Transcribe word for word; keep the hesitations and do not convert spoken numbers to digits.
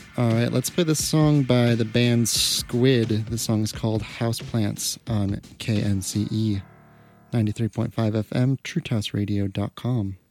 All right, let's play this song by the band Squid. The song is called Houseplants on K N C E ninety-three point five F M, truth house radio dot com.